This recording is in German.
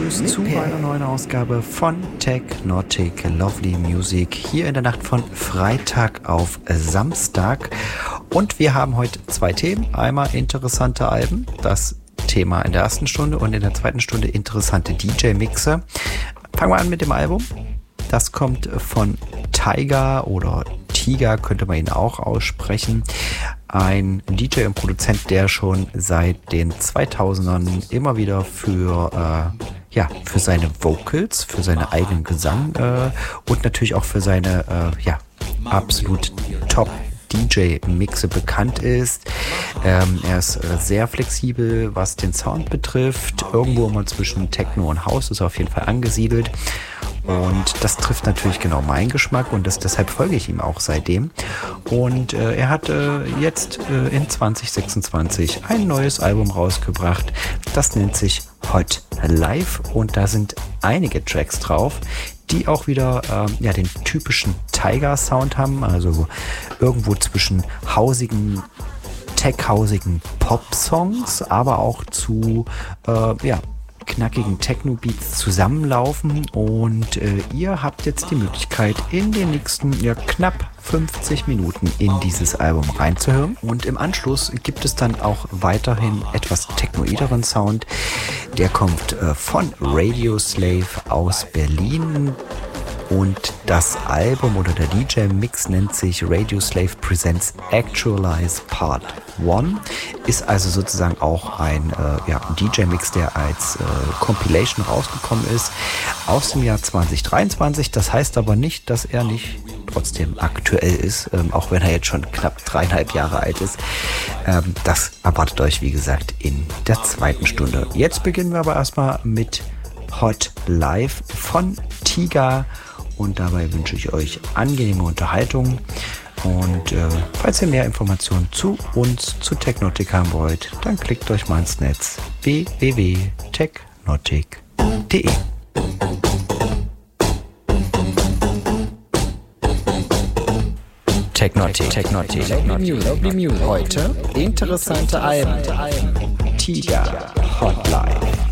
Begrüßt zu einer neuen Ausgabe von Technotic Lovely Music hier in der Nacht von Freitag auf Samstag. Und wir haben heute zwei Themen. Einmal interessante Alben, das Thema in der ersten Stunde, und in der zweiten Stunde interessante DJ-Mixe. Fangen wir an mit dem Album. Das kommt von Tiger oder Tiger, könnte man ihn auch aussprechen. Ein DJ und Produzent, der schon seit den 2000ern immer wieder für seine Vocals, für seinen eigenen Gesang und natürlich auch für seine absolut Top DJ-Mixe bekannt ist. Er ist sehr flexibel, was den Sound betrifft. Irgendwo immer zwischen Techno und House ist er auf jeden Fall angesiedelt. Und das trifft natürlich genau meinen Geschmack und deshalb folge ich ihm auch seitdem. Und er hat jetzt in 2026 ein neues Album rausgebracht. Das nennt sich Hot Life und da sind einige Tracks drauf, die auch wieder den typischen Tiger-Sound haben, also irgendwo zwischen hausigen, tech-hausigen Pop-Songs, aber auch zu knackigen Techno-Beats zusammenlaufen. Und ihr habt jetzt die Möglichkeit, in den nächsten knapp 50 Minuten in dieses Album reinzuhören. Und im Anschluss gibt es dann auch weiterhin etwas technoideren Sound. Der kommt von Radioslave aus Berlin. Und das Album oder der DJ-Mix nennt sich Radioslave Presents Actualize Part 1. Ist also sozusagen auch ein DJ-Mix, der als Compilation rausgekommen ist aus dem Jahr 2023. Das heißt aber nicht, dass er nicht trotzdem aktuell ist, auch wenn er jetzt schon knapp 3,5 Jahre alt ist. Das erwartet euch, wie gesagt, in der zweiten Stunde. Jetzt beginnen wir aber erstmal mit Hot Life von Tiger. Und dabei wünsche ich euch angenehme Unterhaltung. Und falls ihr mehr Informationen zu uns, zu Technotic haben wollt, dann klickt euch mal ins Netz www.technotic.de. Technotic. Lovely Music. Heute interessante Alben. Tiger, Hot Life.